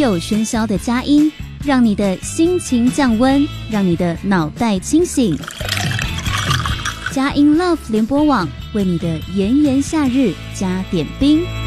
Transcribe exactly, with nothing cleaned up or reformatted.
有喧嚣的佳音，让你的心情降温，让你的脑袋清醒。佳音 Love 联播网为你的炎炎夏日加点冰。